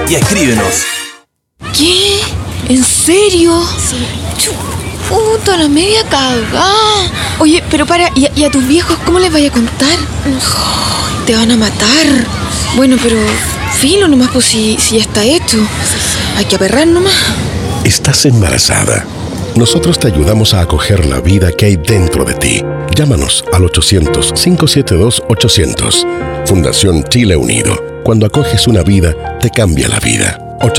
y escríbenos. ¿Qué? ¿En serio? Sí. Puta, la media cagada. Oye, pero para, ¿y a tus viejos cómo les vaya a contar? Te van a matar. Bueno, pero filo nomás, pues si ya está hecho. Hay que aperrar nomás. Estás embarazada. Nosotros te ayudamos a acoger la vida que hay dentro de ti. Llámanos al 800-572-800. Fundación Chile Unido. Cuando acoges una vida, te cambia la vida.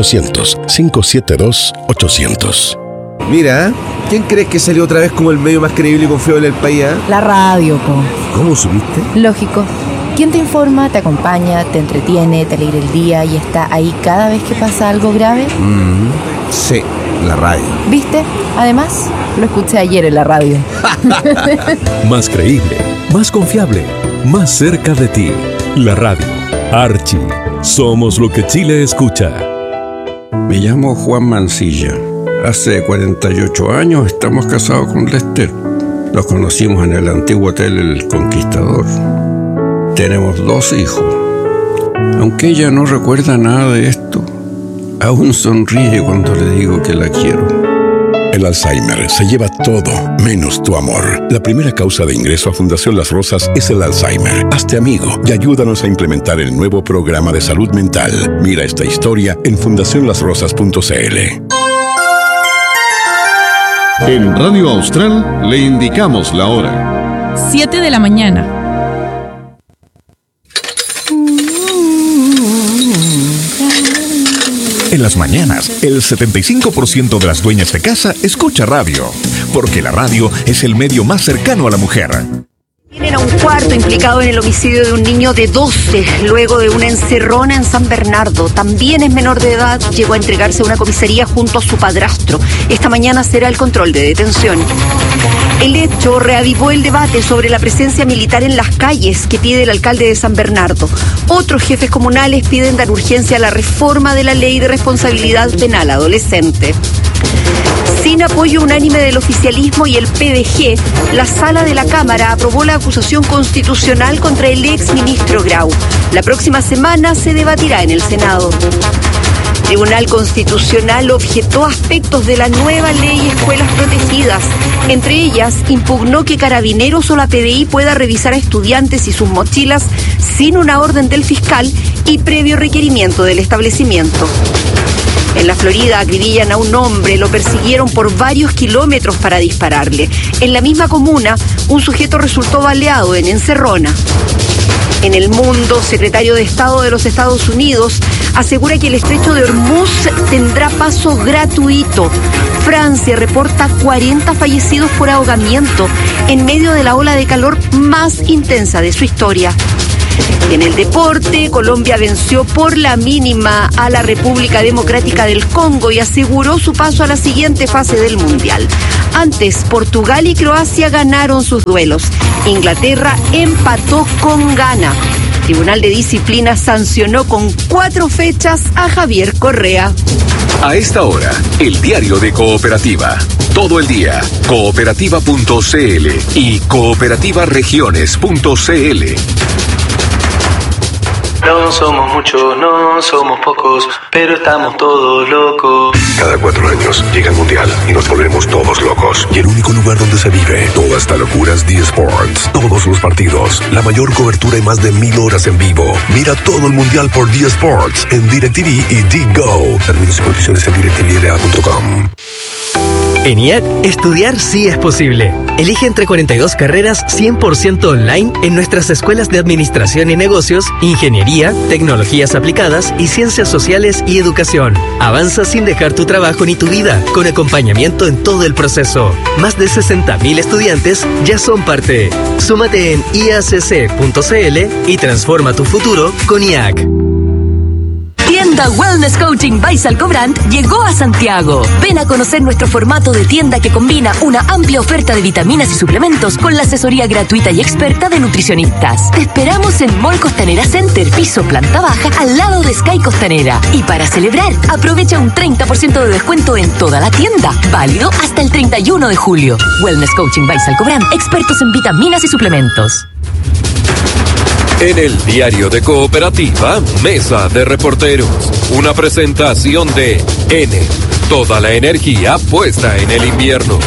800-572-800. Mira, ¿quién crees que salió otra vez como el medio más creíble y confiable del país? La radio, po. ¿Cómo supiste? Lógico. ¿Quién te informa, te acompaña, te entretiene, te alegra el día y está ahí cada vez que pasa algo grave? Sí, la radio. ¿Viste? Además, lo escuché ayer en la radio. Más creíble, más confiable, más cerca de ti. La radio. Archie. Somos lo que Chile escucha. Me llamo Juan Mancilla. Hace 48 años estamos casados con Lester. Nos conocimos en el antiguo hotel El Conquistador. Tenemos 2 hijos. Aunque ella no recuerda nada de esto, aún sonríe cuando le digo que la quiero. El Alzheimer se lleva todo, menos tu amor. La primera causa de ingreso a Fundación Las Rosas es el Alzheimer. Hazte amigo y ayúdanos a implementar el nuevo programa de salud mental. Mira esta historia en fundacionlasrosas.cl. En Radio Austral le indicamos la hora. 7 de la mañana. En las mañanas, el 75% de las dueñas de casa escucha radio, porque la radio es el medio más cercano a la mujer. Tienen a un cuarto implicado en el homicidio de un niño de 12, luego de una encerrona en San Bernardo. También es menor de edad, llegó a entregarse a una comisaría junto a su padrastro. Esta mañana será el control de detención. El hecho reavivó el debate sobre la presencia militar en las calles que pide el alcalde de San Bernardo. Otros jefes comunales piden dar urgencia a la reforma de la ley de responsabilidad penal adolescente. Sin apoyo unánime del oficialismo y el PDG, la sala de la Cámara aprobó la acusación constitucional contra el exministro Grau. La próxima semana se debatirá en el Senado. El Tribunal Constitucional objetó aspectos de la nueva ley Escuelas Protegidas. Entre ellas, impugnó que Carabineros o la PDI pueda revisar a estudiantes y sus mochilas sin una orden del fiscal y previo requerimiento del establecimiento. En la Florida acribillan a un hombre, lo persiguieron por varios kilómetros para dispararle. En la misma comuna, un sujeto resultó baleado en Encerrona. En el mundo, secretario de Estado de los Estados Unidos asegura que el estrecho de Hormuz tendrá paso gratuito. Francia reporta 40 fallecidos por ahogamiento en medio de la ola de calor más intensa de su historia. En el deporte, Colombia venció por la mínima a la República Democrática del Congo y aseguró su paso a la siguiente fase del Mundial. Antes, Portugal y Croacia ganaron sus duelos. Inglaterra empató con Ghana. Tribunal de Disciplina sancionó con 4 fechas a Javier Correa. A esta hora, el diario de Cooperativa. Todo el día, cooperativa.cl y cooperativaregiones.cl. No somos muchos, no somos pocos, pero estamos todos locos. Cada 4 años llega el Mundial y nos volvemos todos locos. Y el único lugar donde se vive toda esta locura es D-Sports. Todos los partidos, la mayor cobertura y más de 1000 horas en vivo. Mira todo el Mundial por D-Sports en DirecTV y D-Go. Términos y condiciones en directvla.com. En IAC, estudiar sí es posible. Elige entre 42 carreras 100% online en nuestras escuelas de Administración y Negocios, Ingeniería, Tecnologías Aplicadas y Ciencias Sociales y Educación. Avanza sin dejar tu trabajo ni tu vida, con acompañamiento en todo el proceso. Más de 60.000 estudiantes ya son parte. Súmate en iacc.cl y transforma tu futuro con IAC. Tienda Wellness Coaching by Salcobrand llegó a Santiago. Ven a conocer nuestro formato de tienda que combina una amplia oferta de vitaminas y suplementos con la asesoría gratuita y experta de nutricionistas. Te esperamos en Mall Costanera Center, piso planta baja, al lado de Sky Costanera. Y para celebrar, aprovecha un 30% de descuento en toda la tienda. Válido hasta el 31 de julio. Wellness Coaching by Salcobrand, expertos en vitaminas y suplementos. En el diario de Cooperativa, Mesa de Reporteros. Una presentación de N. Toda la energía puesta en el invierno.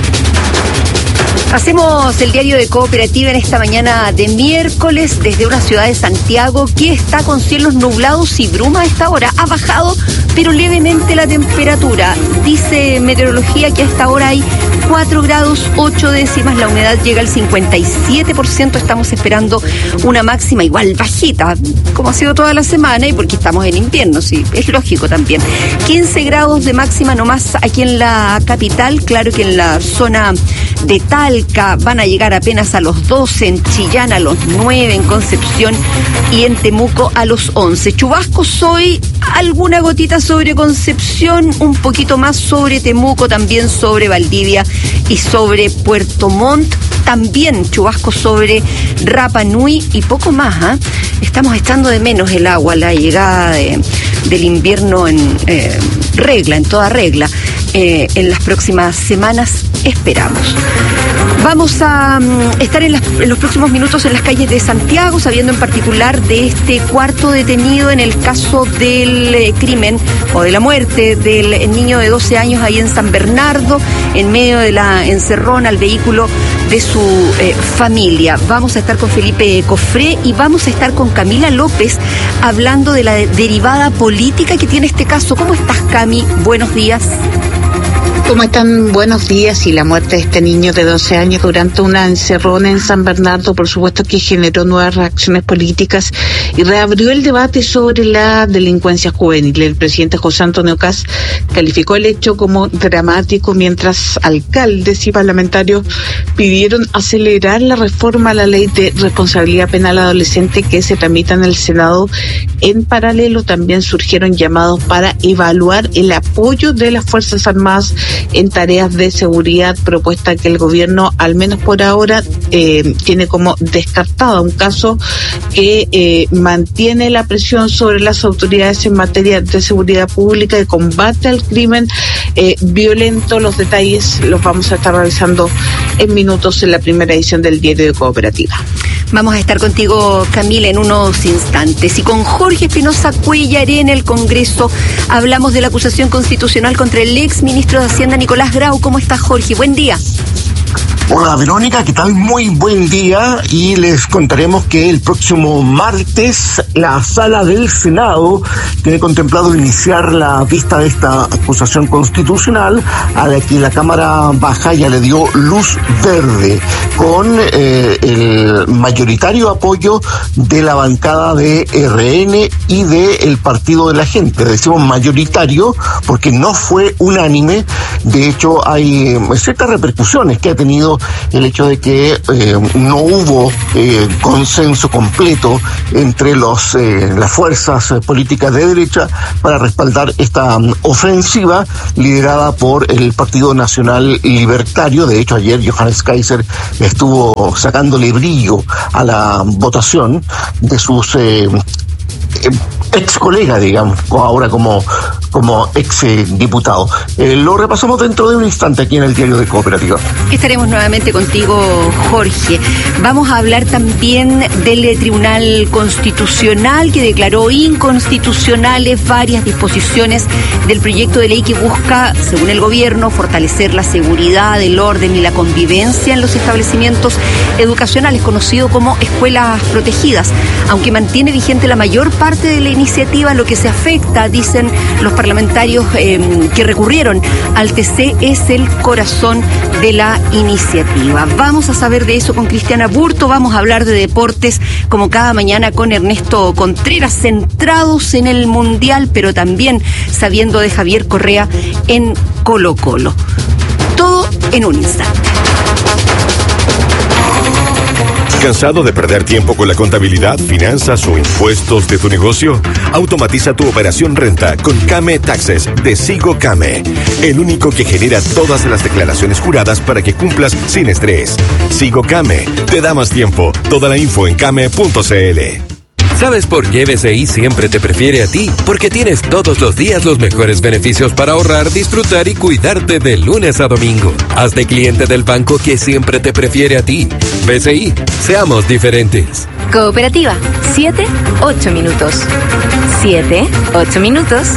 Hacemos el diario de Cooperativa en esta mañana de miércoles desde una ciudad de Santiago que está con cielos nublados y bruma a esta hora. Ha bajado, pero levemente la temperatura. Dice meteorología que a esta hora hay 4 grados 8 décimas, la humedad llega al 57%. Estamos esperando una máxima igual bajita, como ha sido toda la semana y porque estamos en invierno, sí, es lógico también. 15 grados de máxima nomás aquí en la capital. Claro que en la zona de Talca van a llegar apenas a los 12, en Chillán a los 9, en Concepción y en Temuco a los 11. Chubascos hoy, alguna gotita sobre Concepción, un poquito más sobre Temuco, también sobre Valdivia y sobre Puerto Montt. También chubascos sobre Rapa Nui y poco más. Estamos echando de menos el agua, la llegada del invierno en toda regla. En las próximas semanas esperamos. Vamos a estar en los próximos minutos en las calles de Santiago, sabiendo en particular de este cuarto detenido en el caso del crimen o de la muerte del niño de 12 años ahí en San Bernardo, en medio de la encerrona al vehículo de su familia. Vamos a estar con Felipe Cofré y vamos a estar con Camila López hablando de la derivada política que tiene este caso. ¿Cómo estás, Cami? Buenos días. ¿Cómo están? Buenos días. Y la muerte de este niño de 12 años durante una encerrona en San Bernardo, por supuesto que generó nuevas reacciones políticas y reabrió el debate sobre la delincuencia juvenil. El presidente José Antonio Kast calificó el hecho como dramático, mientras alcaldes y parlamentarios pidieron acelerar la reforma a la ley de responsabilidad penal adolescente que se tramita en el Senado. En paralelo, también surgieron llamados para evaluar el apoyo de las Fuerzas Armadas en tareas de seguridad, propuesta que el gobierno, al menos por ahora, tiene como descartada, un caso que mantiene la presión sobre las autoridades en materia de seguridad pública y combate al crimen violento. Los detalles los vamos a estar realizando en minutos en la primera edición del diario de Cooperativa. Vamos a estar contigo, Camila, en unos instantes. Y con Jorge Espinosa Cuellar en el Congreso hablamos de la acusación constitucional contra el ex ministro de Hacienda, Nicolás Grau. ¿Cómo estás, Jorge? Buen día. Hola Verónica, ¿qué tal? Muy buen día, y les contaremos que el próximo martes la Sala del Senado tiene contemplado iniciar la vista de esta acusación constitucional, a la que la Cámara Baja ya le dio luz verde con el mayoritario apoyo de la bancada de RN y del Partido de la Gente. Decimos mayoritario porque no fue unánime. De hecho, hay ciertas repercusiones que ha tenido el hecho de que no hubo consenso completo entre las fuerzas políticas de derecha para respaldar esta ofensiva liderada por el Partido Nacional Libertario. De hecho, ayer Johannes Kaiser estuvo sacándole brillo a la votación de sus ex colega, digamos, ahora como ex diputado. Lo repasamos dentro de un instante aquí en el diario de Cooperativa. Estaremos nuevamente contigo, Jorge. Vamos a hablar también del Tribunal Constitucional, que declaró inconstitucionales varias disposiciones del proyecto de ley que busca, según el gobierno, fortalecer la seguridad, el orden y la convivencia en los establecimientos educacionales, conocido como escuelas protegidas. Aunque mantiene vigente la mayor parte de la iniciativa, lo que se afecta, dicen los parlamentarios que recurrieron al TC, es el corazón de la iniciativa. Vamos a saber de eso con Cristiana Burto. Vamos a hablar de deportes como cada mañana con Ernesto Contreras, centrados en el Mundial, pero también sabiendo de Javier Correa en Colo-Colo. Todo en un instante. ¿Cansado de perder tiempo con la contabilidad, finanzas o impuestos de tu negocio? Automatiza tu operación renta con Kame Taxes de Sigo Kame, el único que genera todas las declaraciones juradas para que cumplas sin estrés. Sigo Kame te da más tiempo. Toda la info en kame.cl. ¿Sabes por qué BCI siempre te prefiere a ti? Porque tienes todos los días los mejores beneficios para ahorrar, disfrutar y cuidarte de lunes a domingo. Hazte cliente del banco que siempre te prefiere a ti. BCI, seamos diferentes. Cooperativa, 7-8 minutos. 7-8 minutos.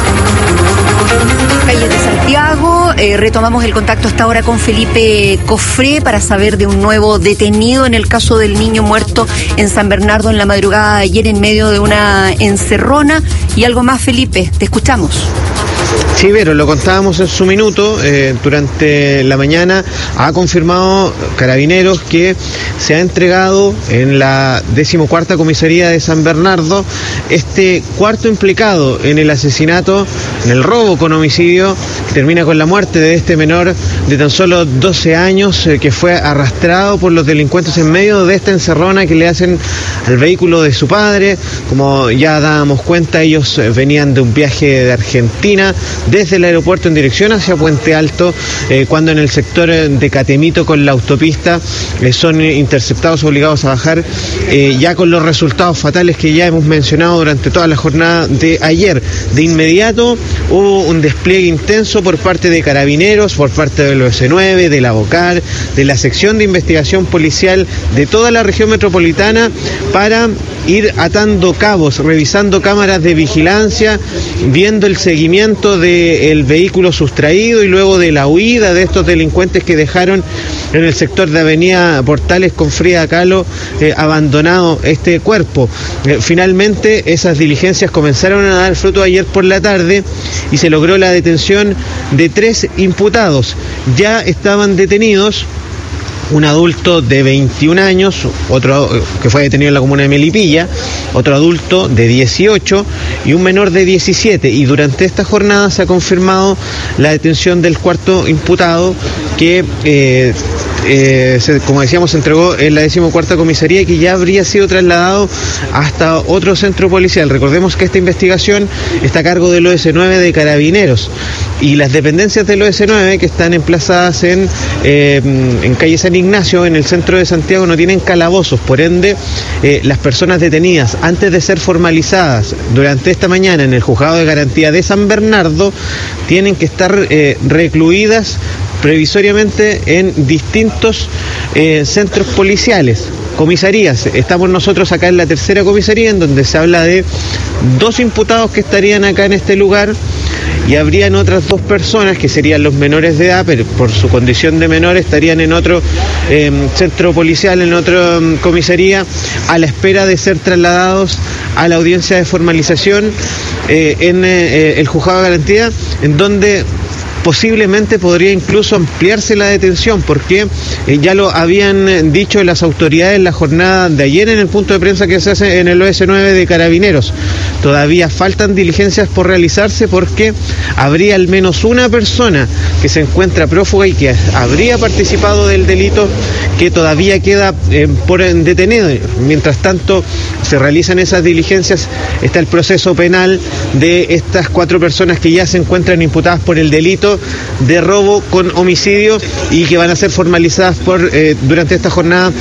Calles de Santiago, retomamos el contacto hasta ahora con Felipe Cofré para saber de un nuevo detenido en el caso del niño muerto en San Bernardo en la madrugada de ayer en medio de una encerrona. Y algo más, Felipe, te escuchamos. Sí, Vero, lo contábamos en su minuto. Durante la mañana ha confirmado Carabineros que se ha entregado en la 14ª comisaría de San Bernardo este cuarto implicado en el asesinato, en el robo con homicidio, que termina con la muerte de este menor de tan solo 12 años que fue arrastrado por los delincuentes en medio de esta encerrona que le hacen al vehículo de su padre. Como ya dábamos cuenta, ellos venían de un viaje de Argentina desde el aeropuerto en dirección hacia Puente Alto, cuando en el sector de Catemito con la autopista son interceptados, obligados a bajar, ya con los resultados fatales que ya hemos mencionado durante toda la jornada de ayer. De inmediato hubo un despliegue intenso por parte de Carabineros, por parte del OS9, de la BOCAR, de la sección de investigación policial de toda la región metropolitana para ir atando cabos, revisando cámaras de vigilancia, viendo el seguimiento del vehículo sustraído y luego de la huida de estos delincuentes que dejaron en el sector de Avenida Portales con Frida Kahlo abandonado este cuerpo. Finalmente esas diligencias comenzaron a dar fruto ayer por la tarde y se logró la detención de 3 imputados. Ya estaban detenidos un adulto de 21 años, otro que fue detenido en la comuna de Melipilla, otro adulto de 18 y un menor de 17. Y durante esta jornada se ha confirmado la detención del cuarto imputado que, como decíamos, se entregó en la 14ª comisaría y que ya habría sido trasladado hasta otro centro policial. Recordemos que esta investigación está a cargo del OS9 de Carabineros y las dependencias del OS9 que están emplazadas en calle San Ignacio, en el centro de Santiago, no tienen calabozos. Por ende, las personas detenidas antes de ser formalizadas durante esta mañana en el juzgado de garantía de San Bernardo tienen que estar recluidas previsoriamente en distintos centros policiales, comisarías. Estamos nosotros acá en la 3ª comisaría, en donde se habla de 2 imputados que estarían acá en este lugar, y habrían otras 2 personas que serían los menores de edad, pero por su condición de menor estarían en otro centro policial, en otra comisaría, a la espera de ser trasladados a la audiencia de formalización en el juzgado de garantía, en donde posiblemente podría incluso ampliarse la detención, porque ya lo habían dicho las autoridades en la jornada de ayer en el punto de prensa que se hace en el OS9 de Carabineros. Todavía faltan diligencias por realizarse porque habría al menos una persona que se encuentra prófuga y que habría participado del delito que todavía queda por detenido. Mientras tanto se realizan esas diligencias, está el proceso penal de estas 4 personas que ya se encuentran imputadas por el delito de robo con homicidio y que van a ser formalizadas durante esta jornada